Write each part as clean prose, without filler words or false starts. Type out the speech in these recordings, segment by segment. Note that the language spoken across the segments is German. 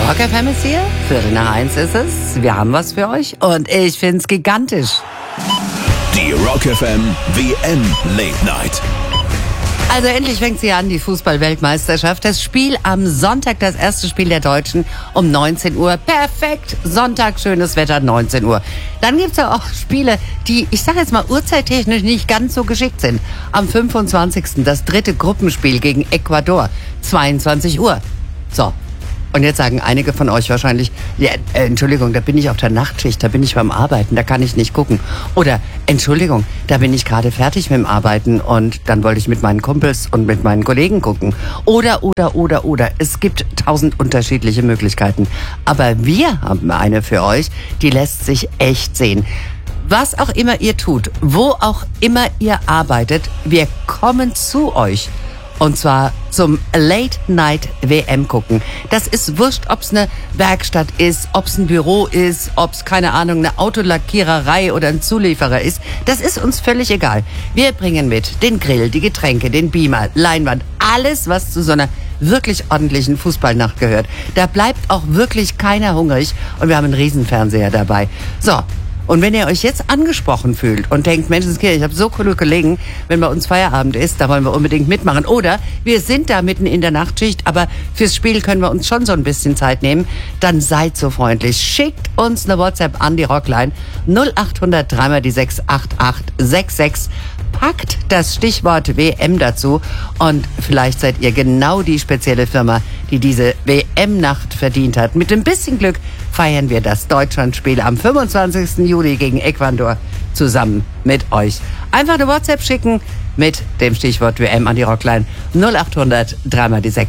Rock FM ist hier, 1:15 ist es. Wir haben was für euch und ich find's gigantisch. Die Rock FM WM Late Night. Also endlich fängt sie an, die Fußball-Weltmeisterschaft. Das Spiel am Sonntag, das erste Spiel der Deutschen um 19 Uhr. Perfekt, Sonntag, schönes Wetter, 19 Uhr. Dann gibt's ja auch Spiele, die, ich sag jetzt mal, uhrzeittechnisch nicht ganz so geschickt sind. Am 25. das dritte Gruppenspiel gegen Ecuador, 22 Uhr. So. Und jetzt sagen einige von euch wahrscheinlich, ja, Entschuldigung, da bin ich auf der Nachtschicht, da bin ich beim Arbeiten, da kann ich nicht gucken. Oder, Entschuldigung, da bin ich gerade fertig mit dem Arbeiten und dann wollte ich mit meinen Kumpels und mit meinen Kollegen gucken. Oder. Es gibt 1000 unterschiedliche Möglichkeiten. Aber wir haben eine für euch, die lässt sich echt sehen. Was auch immer ihr tut, wo auch immer ihr arbeitet, wir kommen zu euch. Und zwar zum Late-Night-WM gucken. Das ist wurscht, ob's eine Werkstatt ist, ob's ein Büro ist, ob's, keine Ahnung, eine Autolackiererei oder ein Zulieferer ist. Das ist uns völlig egal. Wir bringen mit den Grill, die Getränke, den Beamer, Leinwand, alles, was zu so einer wirklich ordentlichen Fußballnacht gehört. Da bleibt auch wirklich keiner hungrig und wir haben einen Riesenfernseher dabei. So. Und wenn ihr euch jetzt angesprochen fühlt und denkt, Menschenskinder, ich habe so coole Kollegen, wenn bei uns Feierabend ist, da wollen wir unbedingt mitmachen. Oder wir sind da mitten in der Nachtschicht, aber fürs Spiel können wir uns schon so ein bisschen Zeit nehmen. Dann seid so freundlich. Schickt uns eine WhatsApp an die Rockline 0800 3 die 68866. Packt das Stichwort WM dazu und vielleicht seid ihr genau die spezielle Firma, die diese WM-Nacht verdient hat. Mit ein bisschen Glück feiern wir das Deutschlandspiel am 25. Juli gegen Ecuador zusammen mit euch. Einfach eine WhatsApp schicken mit dem Stichwort WM an die Rockline 0800 3 die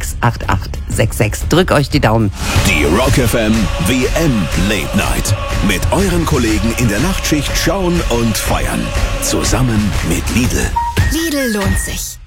68866. Drück euch die Daumen. Die Rock FM WM Late Night. Mit euren Kollegen in der Nachtschicht schauen und feiern. Zusammen mit Lidl. Lidl lohnt sich.